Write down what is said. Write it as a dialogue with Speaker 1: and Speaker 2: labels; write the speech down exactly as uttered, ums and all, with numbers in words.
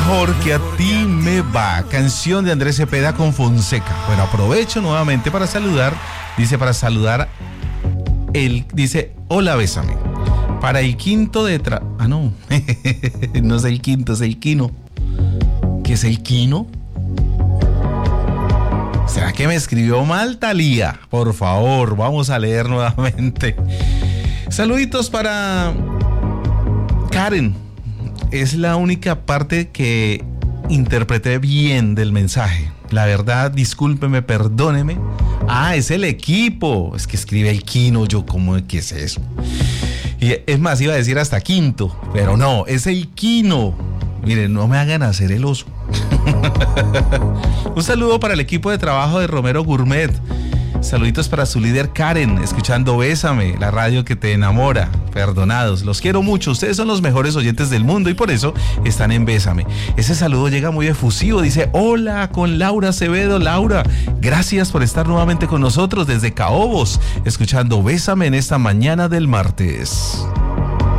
Speaker 1: Mejor que a ti me va. Canción de Andrés Cepeda con Fonseca. Bueno, aprovecho nuevamente para saludar. Dice para saludar. Él dice, hola, bésame. Para el quinto de tra... Ah, no. No es el quinto, es el quino. ¿Qué es el quino? ¿Será que me escribió mal, Talía? Por favor, vamos a leer nuevamente. Saluditos para Karen. Es la única parte que interpreté bien del mensaje. La verdad, discúlpeme, perdóneme. Ah, es el equipo. Es que escribe el quino. Yo, ¿cómo qué es eso? Y es más, iba a decir hasta quinto, pero no, es el quino. Miren, no me hagan hacer el oso. Un saludo para el equipo de trabajo de Romero Gourmet. Saluditos para su líder Karen, escuchando Bésame, la radio que te enamora. Perdonados, los quiero mucho. Ustedes son los mejores oyentes del mundo y por eso están en Bésame. Ese saludo llega muy efusivo. Dice, hola, con Laura Acevedo. Laura, gracias por estar nuevamente con nosotros desde Caobos, escuchando Bésame en esta mañana del martes.